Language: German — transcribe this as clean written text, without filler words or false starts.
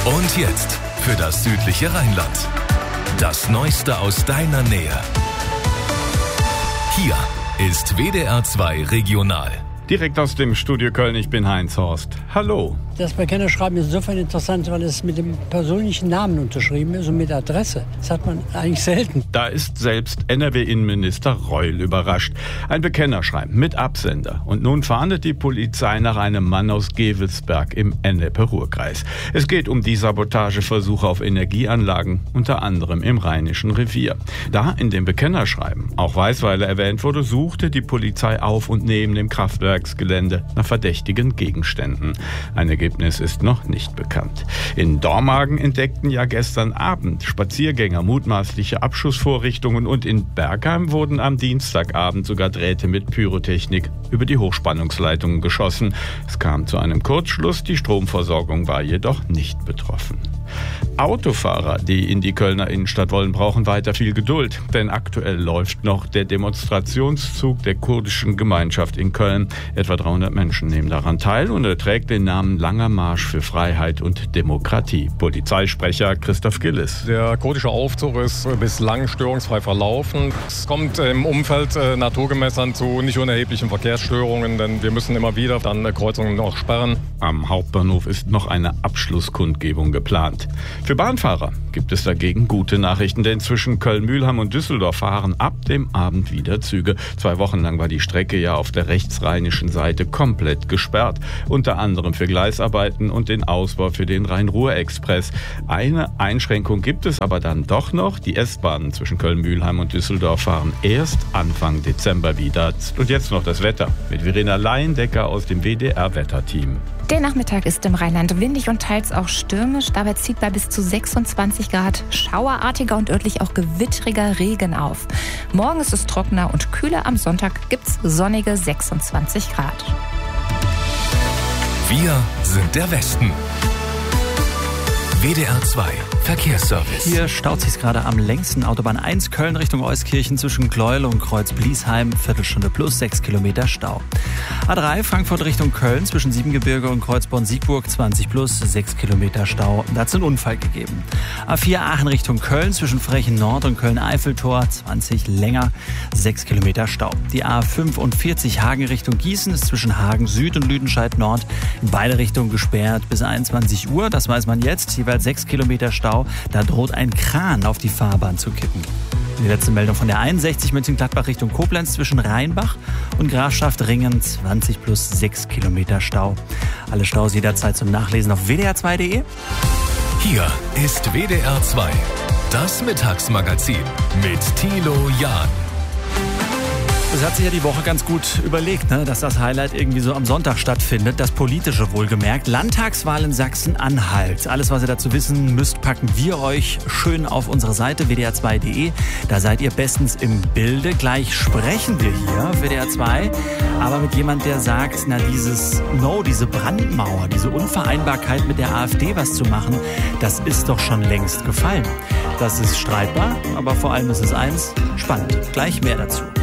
Und jetzt für das südliche Rheinland. Das Neueste aus deiner Nähe. Hier ist WDR 2 Regional. Direkt aus dem Studio Köln, ich bin Heinz Horst. Hallo. Das Bekennerschreiben ist insofern interessant, weil es mit dem persönlichen Namen unterschrieben ist und mit Adresse. Das hat man eigentlich selten. Da ist selbst NRW-Innenminister Reul überrascht. Ein Bekennerschreiben mit Absender. Und nun fahndet die Polizei nach einem Mann aus Gevelsberg im Ennepe-Ruhr-Kreis. Es geht um die Sabotageversuche auf Energieanlagen, unter anderem im Rheinischen Revier. Da in dem Bekennerschreiben auch Weisweiler erwähnt wurde, suchte die Polizei auf und neben dem Kraftwerksgelände nach verdächtigen Gegenständen. Ein Ergebnis ist noch nicht bekannt. In Dormagen entdeckten ja gestern Abend Spaziergänger mutmaßliche Abschussvorrichtungen und in Bergheim wurden am Dienstagabend sogar Drähte mit Pyrotechnik über die Hochspannungsleitungen geschossen. Es kam zu einem Kurzschluss, die Stromversorgung war jedoch nicht betroffen. Autofahrer, die in die Kölner Innenstadt wollen, brauchen weiter viel Geduld, denn aktuell läuft noch der Demonstrationszug der kurdischen Gemeinschaft in Köln. Etwa 300 Menschen nehmen daran teil und er trägt den Namen Langer Marsch für Freiheit und Demokratie. Polizeisprecher Christoph Gillis. Der kurdische Aufzug ist bislang störungsfrei verlaufen. Es kommt im Umfeld naturgemäß zu nicht unerheblichen Verkehrsstörungen, denn wir müssen immer wieder dann Kreuzungen auch sperren. Am Hauptbahnhof ist noch eine Abschlusskundgebung geplant. Für Bahnfahrer gibt es dagegen gute Nachrichten, denn zwischen Köln-Mülheim und Düsseldorf fahren ab dem Abend wieder Züge. 2 Wochen lang war die Strecke ja auf der rechtsrheinischen Seite komplett gesperrt, unter anderem für Gleisarbeiten und den Ausbau für den Rhein-Ruhr-Express. Eine Einschränkung gibt es aber dann doch noch. Die S-Bahnen zwischen Köln-Mülheim und Düsseldorf fahren erst Anfang Dezember wieder. Und jetzt noch das Wetter mit Verena Laiendecker aus dem WDR-Wetterteam. Der Nachmittag ist im Rheinland windig und teils auch stürmisch. Dabei zieht bei bis zu 26 Grad schauerartiger und örtlich auch gewittriger Regen auf. Morgen ist es trockener und kühler. Am Sonntag gibt's sonnige 26 Grad. Wir sind der Westen. WDR 2 Verkehrsservice. Hier staut sich gerade am längsten. Autobahn 1 Köln Richtung Euskirchen zwischen Gleuel und Kreuz-Bliesheim. Viertelstunde plus 6 Kilometer Stau. A3 Frankfurt Richtung Köln zwischen Siebengebirge und Kreuzborn-Siegburg 20 plus 6 Kilometer Stau. Da hat es einen Unfall gegeben. A4 Aachen Richtung Köln zwischen Frechen Nord und Köln-Eiffeltor 20 länger 6 Kilometer Stau. Die A45 Hagen Richtung Gießen ist zwischen Hagen Süd und Lüdenscheid Nord in beide Richtungen gesperrt bis 21 Uhr. Das weiß man jetzt. Jeweils 6 Kilometer Stau. Da droht ein Kran auf die Fahrbahn zu kippen. Die letzte Meldung von der 61 Mönchengladbach Richtung Koblenz zwischen Rheinbach und Grafschaft Ringen 20 plus 6 Kilometer Stau. Alle Staus jederzeit zum Nachlesen auf wdr2.de. Hier ist WDR 2, das Mittagsmagazin mit Thilo Jahn. Das hat sich ja die Woche ganz gut überlegt, dass das Highlight irgendwie so am Sonntag stattfindet. Das Politische wohlgemerkt. Landtagswahl in Sachsen-Anhalt. Alles, was ihr dazu wissen müsst, packen wir euch schön auf unsere Seite wdr2.de. Da seid ihr bestens im Bilde. Gleich sprechen wir hier, WDR 2, aber mit jemand, der sagt, diese Brandmauer, diese Unvereinbarkeit mit der AfD was zu machen, das ist doch schon längst gefallen. Das ist streitbar, aber vor allem ist es eins, spannend. Gleich mehr dazu.